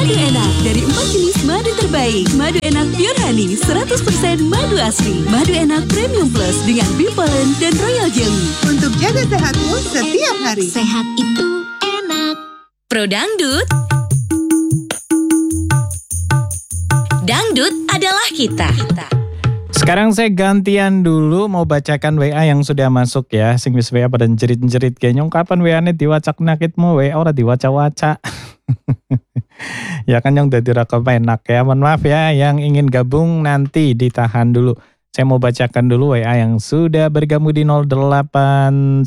Madu enak dari 4 jenis madu terbaik. Madu enak Pure Honey 100% madu asli. Madu enak Premium Plus dengan Bee Pollen dan Royal Jelly. Untuk jaga sehatmu setiap hari. Sehat itu enak. Pro Dangdut. Dangdut adalah kita. Sekarang saya gantian dulu mau bacakan WA yang sudah masuk ya. Sing wis WA pada jerit-jerit kayaknya kapan WA-ne diwacak nakitmu WA ora diwaca-waca. Ya kan yang udah direkam enak ya. Mohon maaf ya yang ingin gabung nanti ditahan dulu. Saya mau bacakan dulu WA yang sudah bergabung di 0811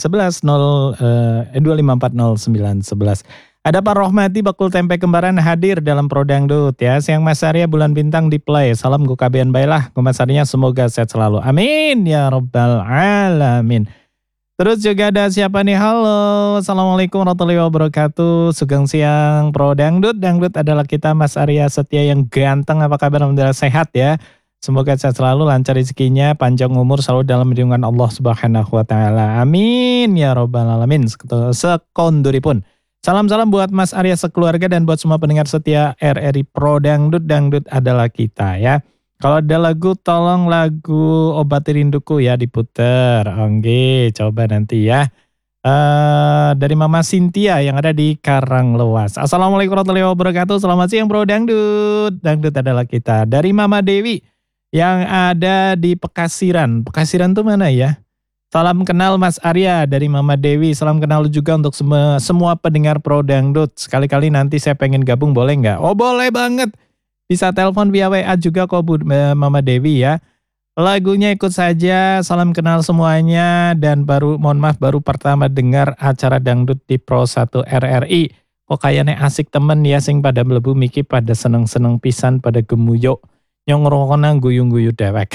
2540 911. Ada Pak Rohmati bakul tempe kembaran hadir dalam Pro Dangdut ya. Siang Mas Arya bulan bintang di play. Salam gue kabian baiklah. Mas Aryanya semoga sehat selalu. Amin ya rabbal alamin. Terus juga ada siapa nih? Halo. Assalamualaikum warahmatullahi wabarakatuh. Sugeng siang Pro Dangdut. Dangdut adalah kita Mas Arya Setia yang ganteng. Apa kabar? Alhamdulillah sehat ya. Semoga sehat selalu, lancar rezekinya, panjang umur, selalu dalam lindungan Allah Subhanahu wa taala. Amin ya rabbal alamin. Sekonduripun. Salam-salam buat Mas Arya sekeluarga dan buat semua pendengar setia RRI Pro Dangdut. Dangdut adalah kita ya. Kalau ada lagu, tolong lagu Obati Rinduku ya diputer. Oke, coba nanti ya. Dari Mama Cynthia yang ada di Karanglewas. Assalamualaikum warahmatullahi wabarakatuh. Selamat siang Pro Dangdut. Dangdut adalah kita. Dari Mama Dewi yang ada di Pekasiran. Pekasiran tuh mana ya? Salam kenal Mas Arya dari Mama Dewi. Salam kenal juga untuk semua pendengar Pro Dangdut. Sekali-kali nanti saya pengen gabung, boleh nggak? Oh boleh banget. Bisa telepon via WA juga kok Mama Dewi ya. Lagunya ikut saja. Salam kenal semuanya. Dan mohon maaf baru pertama dengar acara Dangdut di Pro 1 RRI. Kok kayaknya asik temen ya sing pada mlebu miki pada seneng-seneng pisan pada gemuyo. Nyong ngrokona guyu-guyu dewek.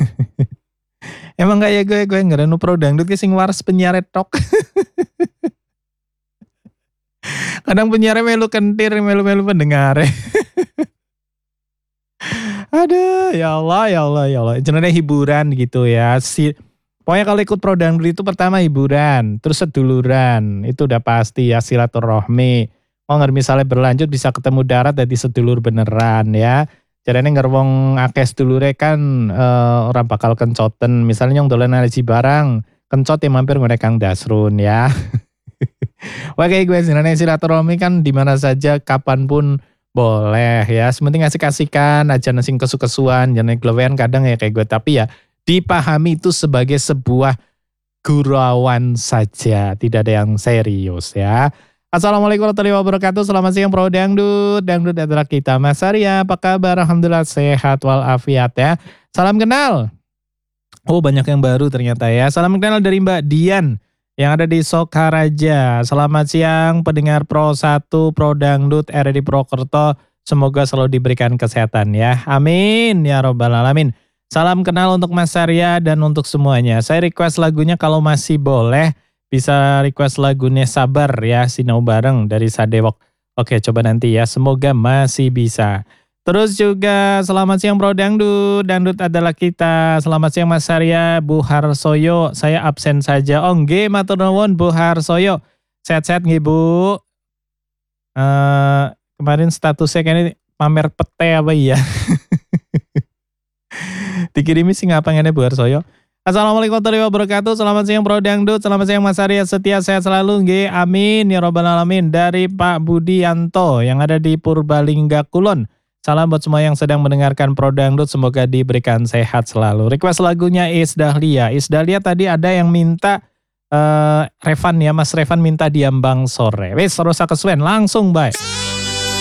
Emang kayak gue ngerenu Pro Dangdut sing waras penyiar tok. Kadang penyiar melu kentir, melu pendengar. Aduh, ya Allah. Jenenge hiburan gitu ya. Pokoknya kalau ikut Pro Dangdut itu pertama hiburan, terus seduluran. Itu udah pasti ya, silaturahmi. Misalnya berlanjut bisa ketemu darat jadi sedulur beneran ya. Jarane ngerwong akeh sedulure kan orang bakal kencoten. Misalnya yang dolan nasi barang, kencot ya mampir ngene Kang Dasrun ya. Wah kayak gue senane silaturahmi kan di mana saja kapanpun boleh ya. Sementing asik-asikan aja sing kesu-kesuan, jangan glewean kadang ya kayak gue, tapi ya dipahami itu sebagai sebuah gurauan saja, tidak ada yang serius ya. Assalamualaikum warahmatullahi wabarakatuh. Selamat siang Pro Dangdut. Dangdut adalah kita. Mas Arya, apa kabar? Alhamdulillah sehat walafiat ya. Salam kenal. Oh banyak yang baru ternyata ya. Salam kenal dari Mbak Dian yang ada di Sokaraja. Selamat siang pendengar Pro 1 Pro Dangdut RRI Prokerto. Semoga selalu diberikan kesehatan ya. Amin ya robbal alamin. Salam kenal untuk Mas Arya dan untuk semuanya. Saya request lagunya kalau masih boleh. Bisa request lagunya Sabar ya, Sinau Bareng dari Sadewok. Oke coba nanti ya, semoga masih bisa. Terus juga selamat siang Pro Dangdut, Dangdut adalah kita. Selamat siang Mas Arya, Bu Harsoyo, saya absen saja. Oh nggih, matur nuwun Bu Harsoyo. Sehat-sehat nggih Bu. Kemarin statusnya kayaknya pamer pete apa iya. Dikirimi sih ngapain Bu Harsoyo. Assalamualaikum warahmatullahi wabarakatuh. Selamat siang Pro Dangdut. Selamat siang Mas Arya Setia, sehat selalu nggih. Amin ya robbal alamin. Dari Pak Budianto yang ada di Purbalingga Kulon. Salam buat semua yang sedang mendengarkan Pro Dangdut, semoga diberikan sehat selalu. Request lagunya Is Dahlia. Is Dahlia tadi ada yang minta Revan ya, Mas Revan minta Diambang Sore. Wes terus kesuwen langsung bye.